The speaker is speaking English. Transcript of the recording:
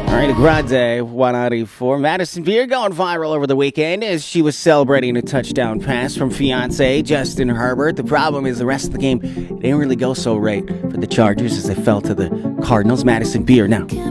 All right, Grande 194. Madison Beer going viral over the weekend as she was celebrating a touchdown pass from fiance Justin Herbert. The problem is the rest of the game didn't really go so right for the Chargers as they fell to the Cardinals. Madison Beer now